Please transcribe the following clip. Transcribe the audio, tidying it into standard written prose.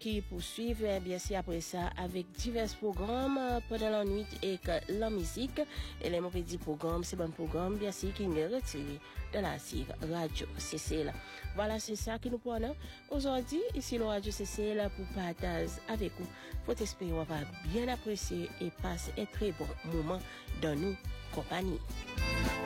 qui poursuivent, bien sûr, après ça, avec divers programmes pendant la nuit et la musique. Et les mauvais programmes, c'est bon programme, bien sûr, qui est retiré de la Radio CCL. Voilà, c'est ça que nous prenons aujourd'hui, ici, le Radio CCL, pour partager avec vous. Faut espérer qu'on va bien apprécier et passer un très bon moment dans nos compagnies.